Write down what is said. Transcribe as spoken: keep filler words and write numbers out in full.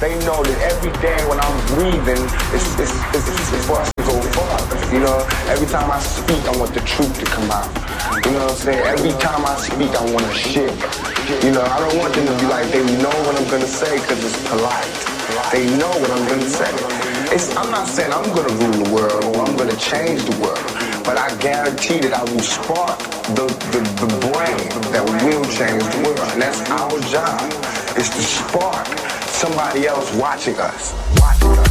they know that every day when I'm breathing, it's, it's, it's, it's for us to go farther. You know, every time I speak, I want the truth to come out. You know what I'm saying? Every time I speak, I want to shit. You know, I don't want them to be like, they know what I'm going to say because it's polite. They know what I'm going to say. It's, I'm not saying I'm going to rule the world or I'm going to change the world, but I guarantee that I will spark the, the, the brain that will change the world. And that's our job, is to spark somebody else watching us. Watching us.